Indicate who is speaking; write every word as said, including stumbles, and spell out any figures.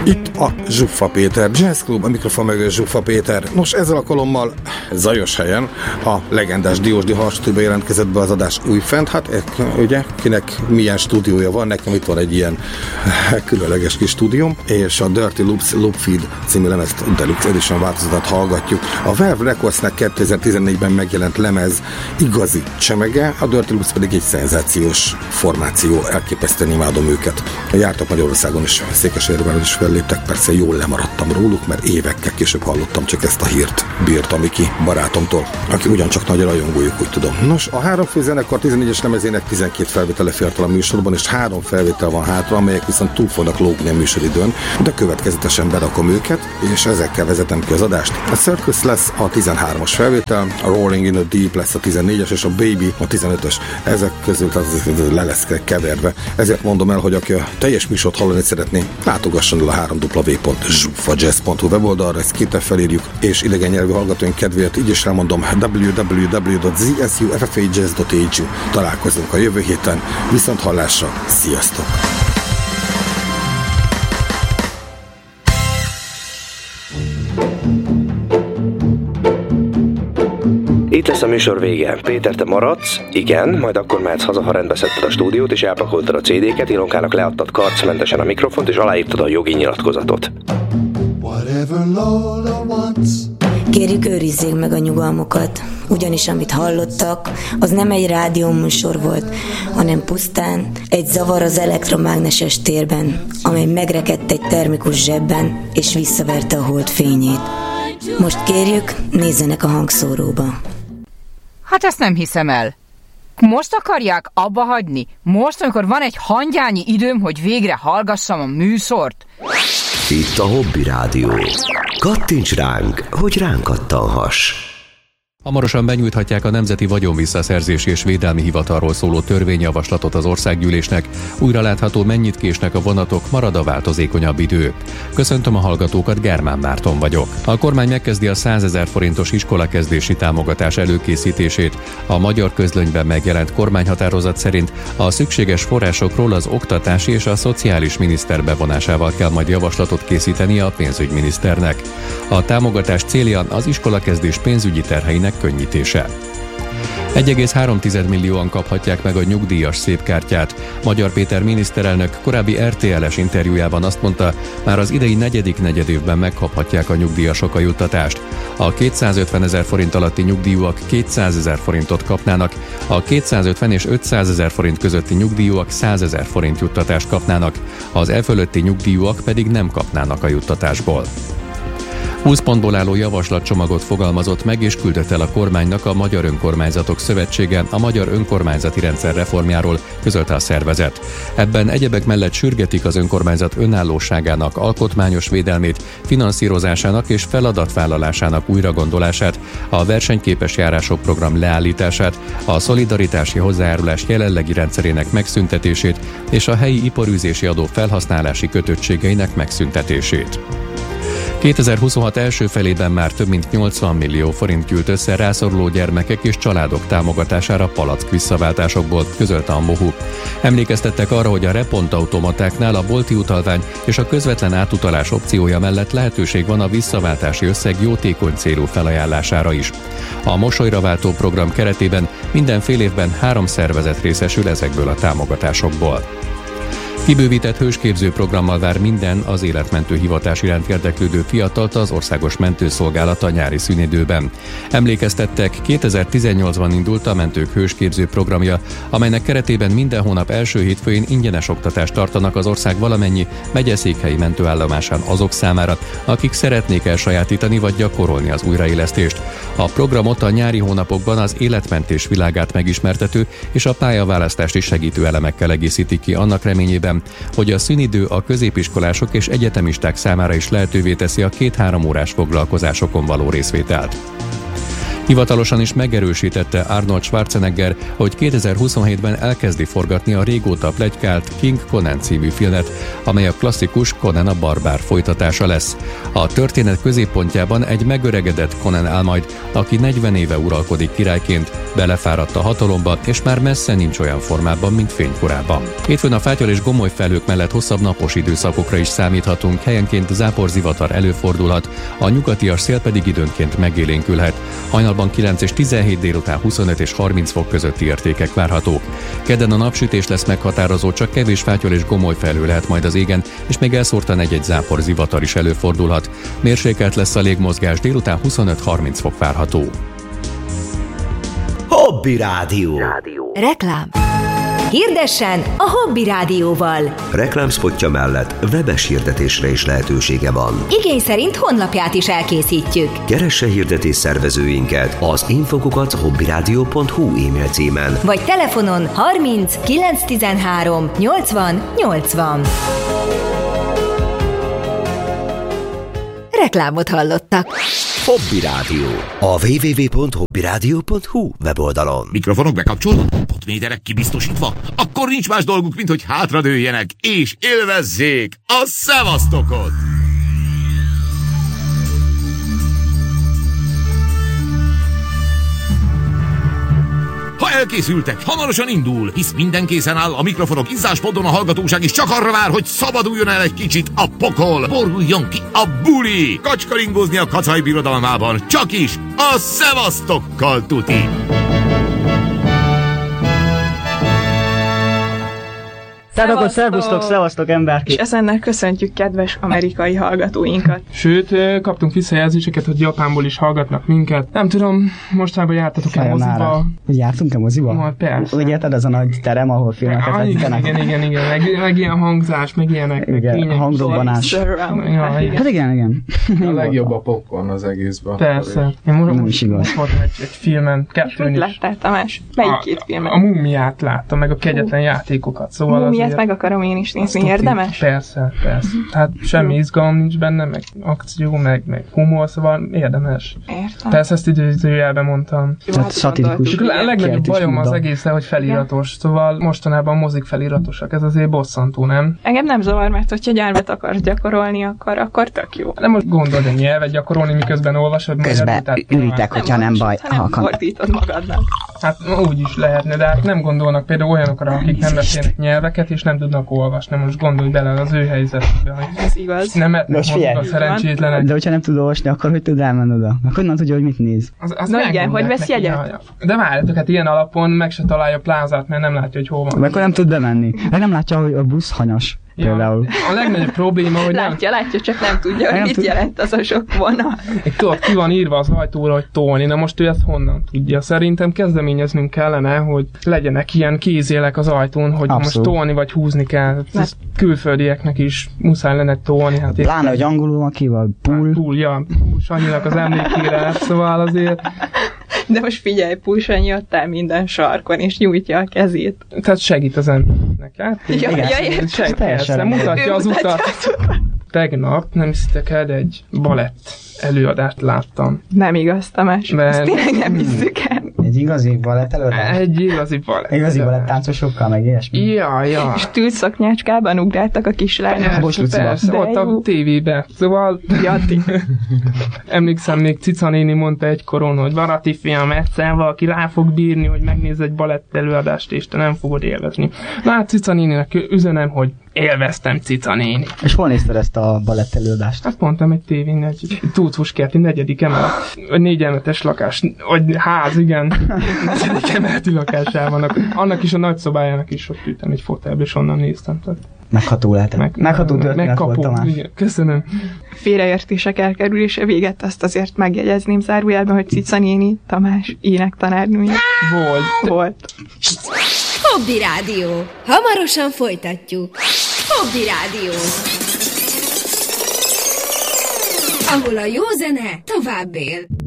Speaker 1: Itt a Zsuffa Péter Jazz Club, a mikrofon mögött Zsuffa Péter. Nos, ezzel alkalommal zajos helyen a legendás Diósdi Hallstúdióba jelentkezett be az adás újfent. Hát ugye, kinek milyen stúdiója van, nekem itt van egy ilyen különleges kis stúdióm, és a Dirty Loops Loopfeed című lemezt Deluxe Edition változatát hallgatjuk. A Valve Recordsnak kétezer-tizennégyben megjelent lemez igazi csemege, a Dirty Loops pedig egy szenzációs formáció, elképesztően imádom őket. Jártak Magyarországon is, Székesfehérváron is felléptek, persze jól lemaradtam róluk, mert évekkel később hallottam csak ezt a hírt Bírta Miki barátomtól, aki ugyancsak nagy rajongójuk, úgy tudom. Nos, a három fő zenekar tizennégyes lemezének tizenkét felvétele fért el a műsorban, és három felvétel van hátra, amelyek viszont túl fognak lógni a műsoridőn, de következetesen berakom őket, és ezekkel vezetem ki az adást. A Circus lesz a tizenhármas felvétel, a Rolling in the Deep lesz a tizennégyes, és a Baby a tizenötös. Ezek közül le lesz keverve. Ezért mondom el, hogy aki a teljes műsort hallani szeretné, látogasson el a három w w w pont zsuffa jazz pont hu weboldalra, ezt kéttel felírjuk, és idegen nyelvű hallgatóink kedvéért így is elmondom, w w w pont zsuffa pont e u. Találkozunk a jövő héten, viszont hallásra, sziasztok!
Speaker 2: Itt lesz a műsor vége. Péter, te maradsz? Igen, majd akkor mehetsz haza, ha rendbe szedted a stúdiót, és elpakoltad a cé dé-ket, Ilonkának leadtad karcmentesen a mikrofont, és aláírtad a jogi nyilatkozatot.
Speaker 3: Kérjük, őrizzék meg a nyugalmukat, ugyanis amit hallottak, az nem egy rádióműsor volt, hanem pusztán egy zavar az elektromágneses térben, amely megrekedt egy termikus zsebben, és visszaverte a hold fényét. Most kérjük, nézzenek a hangszóróba.
Speaker 4: Hát ezt nem hiszem el. Most akarják abba hagyni? Most, amikor van egy hangyányi időm, hogy végre hallgassam a műsort?
Speaker 5: Itt a Hobby Rádió. Kattints ránk, hogy ránk kattanhass.
Speaker 6: Hamarosan benyújthatják a Nemzeti Vagyonvisszaszerzési és Védelmi Hivatalról szóló törvényjavaslatot az országgyűlésnek. Újra látható, mennyit késnek a vonatok, marad a változékonyabb idő. Köszöntöm a hallgatókat, Germán Márton vagyok. A kormány megkezdi a százezer forintos iskolakezdési támogatás előkészítését. A Magyar Közlönyben megjelent kormányhatározat szerint a szükséges forrásokról az oktatási és a szociális miniszter bevonásával kell majd javaslatot készíteni a pénzügyminiszternek. A támogatás célja az iskolakezdés pénzügyi terheinek könnyítése. egy egész három millióan kaphatják meg a nyugdíjas szépkártyát. Magyar Péter miniszterelnök korábbi er té el-es interjújában azt mondta, már az idei negyedik negyedévben megkaphatják a nyugdíjasok a juttatást. A kétszázötvenezer forint alatti nyugdíjúak kétszázezer forintot kapnának, a kétszázötven és ötszázezer forint közötti nyugdíjúak százezer forint juttatást kapnának, az e fölötti nyugdíjúak pedig nem kapnának a juttatásból. húsz pontból álló javaslatcsomagot fogalmazott meg és küldött el a kormánynak a Magyar Önkormányzatok Szövetsége a magyar önkormányzati rendszer reformjáról, közölte a szervezet. Ebben egyebek mellett sürgetik az önkormányzat önállóságának, alkotmányos védelmét, finanszírozásának és feladatvállalásának újragondolását, a versenyképes járások program leállítását, a szolidaritási hozzájárulás jelenlegi rendszerének megszüntetését és a helyi iparűzési adó felhasználási kötöttségeinek megszüntetését. kétezer-huszonhat első felében már több mint nyolcvan millió forint gyűlt össze rászoruló gyermekek és családok támogatására palack visszaváltásokból, közölte a MOHU. Emlékeztettek arra, hogy a repontautomatáknál a bolti utalvány és a közvetlen átutalás opciója mellett lehetőség van a visszaváltási összeg jótékony célú felajánlására is. A mosolyra váltó program keretében minden fél évben három szervezet részesül ezekből a támogatásokból. Kibővített hősképző programmal vár minden az életmentő hivatás iránt érdeklődő fiatalt az Országos Mentőszolgálat a nyári szünidőben. Emlékeztettek, kétezer-tizennyolcban indult a mentők hősképző programja, amelynek keretében minden hónap első hétfőjén ingyenes oktatást tartanak az ország valamennyi megyeszékhelyi mentőállomásán azok számára, akik szeretnék elsajátítani vagy gyakorolni az újraélesztést. A programot a nyári hónapokban az életmentés világát megismertető és a pályaválasztást is segítő elemekkel egészítik ki annak reményében, hogy a szünidő a középiskolások és egyetemisták számára is lehetővé teszi a két-három órás foglalkozásokon való részvételt. Hivatalosan is megerősítette Arnold Schwarzenegger, hogy kétezer-huszonhétben elkezdi forgatni a régóta pletykált King Conan című filmet, amely a klasszikus Conan a barbár folytatása lesz. A történet középpontjában egy megöregedett Conan áll majd, aki negyven éve uralkodik királyként, belefáradt a hatalomba, és már messze nincs olyan formában, mint fénykorában. Hétfőn a fátyol és gomoly felhők mellett hosszabb napos időszakokra is számíthatunk, helyenként záporzivatar előfordulhat, a nyugatias szél pedig időnként megélénkülhet. Hajnalban kilenc és tizenhét, délután huszonöt és harminc fok közötti értékek várhatók. Kedden a napsütés lesz meghatározó, csak kevés fátyol és gomoly felhő lehet majd az égen, és még elszórtan egy-egy záporzivatar is előfordulhat. Mérsékelt lesz a légmozgás, délután huszonöt-harminc fok várható.
Speaker 5: Hobby Rádió.
Speaker 7: Reklám. Hirdessen a Hobby Rádióval.
Speaker 5: Reklámspotja mellett webes hirdetésre is lehetősége van.
Speaker 7: Igény szerint honlapját is elkészítjük.
Speaker 5: Keresse hirdetés szervezőinket az infokukat hobbyradio pont hu e-mail címen.
Speaker 7: Vagy telefonon harminc kilencszáztizenhárom nyolcvan nyolcvan. Reklámot hallottak.
Speaker 5: Hobby Rádió. A double-u double-u double-u pont hobbyradio pont hu weboldalon.
Speaker 8: Mikrofonok bekapcsolva? Potméterek kibiztosítva? Akkor nincs más dolguk, mint hogy hátradőljenek és élvezzék a szevasztokot! Ha elkészültek, hamarosan indul, hisz minden készen áll, a mikrofonok izzáspoddon, a hallgatóság is csak arra vár, hogy szabaduljon el egy kicsit a pokol, boruljon ki a buli, kacskaringózni a kacaj birodalmában, csak is a szevasztokkal tuti!
Speaker 9: Tehát szervusztok, szevasztok emberkék!
Speaker 10: És ezennel köszöntjük kedves amerikai hallgatóinkat.
Speaker 11: Sőt, kaptunk visszajelzéseket, hogy Japánból is hallgatnak minket. Nem tudom, mostanában jártatok-e moziba?
Speaker 9: Jártunk-e moziba?
Speaker 11: Ma, persze.
Speaker 9: Úgy érted, az a nagy terem, ahol filmeket
Speaker 11: ah,
Speaker 9: vetítenek?
Speaker 11: Igen, igen, igen, meg, meg ilyen hangzás, meg ilyenek.
Speaker 9: Igen,
Speaker 11: meg
Speaker 9: hangdobbanás.
Speaker 11: Ja, igen.
Speaker 9: Hát igen, igen.
Speaker 12: A legjobb a popcorn az egészben.
Speaker 11: Persze. Én most,
Speaker 9: nem is igaz.
Speaker 11: most voltam egy, egy filmen, kettőn is.
Speaker 10: Láttál, Tamás? Melyik a, két filmet?
Speaker 11: A Mumiát láttam, meg a Kegyetlen játékokat. Szóval
Speaker 10: Mumiát meg akarom én is nézni, érdemes?
Speaker 11: Persze, persze. Tehát semmi izgalom nincs benne, meg akció, meg, meg humor, szóval érdemes.
Speaker 10: Értem.
Speaker 11: Persze ezt időzőjelben mondtam.
Speaker 9: Tehát szatirikus.
Speaker 11: A legnagyobb bajom az egészen, hogy feliratos. Szóval mostanában mozik feliratosak. Ez azért bosszantó, nem?
Speaker 10: Engem nem zavar, mert hogyha nyelvet akarsz gyakorolni, akkor, akkor tök jó.
Speaker 11: Nem most gondold a nyelvet gyakorolni, miközben olvasod.
Speaker 9: Közben üritek, hogyha nem baj.
Speaker 10: Nem fordítod magadnak.
Speaker 11: Hát úgy is lehetne, de hát nem gondolnak például olyanokra, akik nem beszélnek nyelveket, és nem tudnak olvasni. Most gondolj bele az ő helyzetbe, hogy
Speaker 10: ez igaz.
Speaker 11: Nem etnek maguk a szerencsétlenek.
Speaker 9: De hogyha nem tud olvasni, akkor hogy tud elmenni oda? Akkor nem tudja, hogy mit néz.
Speaker 11: Az, az
Speaker 10: Na igen, hogy vesz jegyet?
Speaker 11: De várjátok, hát ilyen alapon meg se találja a plázát, mert nem látja, hogy hol van.
Speaker 9: Akkor nem tud bemenni. Meg nem látja, hogy a busz hanyas. Például.
Speaker 11: Ja, a legnagyobb probléma, hogy
Speaker 10: látja, nem... látja, csak nem tudja, hogy
Speaker 9: nem
Speaker 10: mit
Speaker 9: tud...
Speaker 10: jelent az a sok vonal.
Speaker 11: Tudod, ki van írva az ajtóra, hogy tolni. Na most ő ezt honnan tudja? Szerintem kezdeményeznünk kellene, hogy legyenek ilyen kézélek az ajtón, hogy abszolút. Most tolni vagy húzni kell. Ezt külföldieknek is muszáj lenne tolni. Hát
Speaker 9: pláne, hogy angolul van ki, vagy pool.
Speaker 11: Pool, ja. Sanyinak az emlékére, szóval azért...
Speaker 10: De most figyelj, Pulsanyi ott áll minden sarkon, és nyújtja a kezét.
Speaker 11: Tehát segít az embernek, hát?
Speaker 10: Ja, igen, ja,
Speaker 11: segít, persze, mutatja az utat. Tegnap, nem hisztek el, de egy balett előadást láttam.
Speaker 10: Nem igaz, Tamás.
Speaker 11: De...
Speaker 10: Ezt tényleg nem hiszük el.
Speaker 9: Egy igazi balett előadás?
Speaker 11: Egy igazi balett.
Speaker 9: Igazi balett táncosokkal, meg ilyesmi.
Speaker 11: Ja, ja.
Speaker 10: És tűzszaknyácskában ugráltak a kislányok.
Speaker 11: Persze, persze, ott a tévében. Szóval...
Speaker 10: Jati.
Speaker 11: Emlékszem, még Cica néni mondta egykoron, hogy Varati fiam, egyszer valaki rá fog bírni, hogy megnéz egy balett előadást, és te nem fogod élvezni. Na hát Cica néninek üzenem, hogy élveztem, Cica néni.
Speaker 9: És hol nézted ezt a balett előadást?
Speaker 11: Hát mondtam, egy tévén, egy Túltfuskerti negyedik emelet, vagy négy emeletes lakás, vagy ház, igen, negyedik emeleti lakásában. Annak is a nagyszobájának is ott ültem egy fotelbe, és onnan néztem. Tehát
Speaker 9: megható lehetett. Meg, megható történet volt, Tamás.
Speaker 11: Igen, köszönöm.
Speaker 10: Félreértések elkerülése véget, azt azért megjegyezném zárójelben, hogy Cica néni, Tamás énektanárnője.
Speaker 11: Volt.
Speaker 10: Volt.
Speaker 7: Hobby Rádió. Hamarosan folytatjuk. Hobby Rádió. Ahol a jó zene tovább él.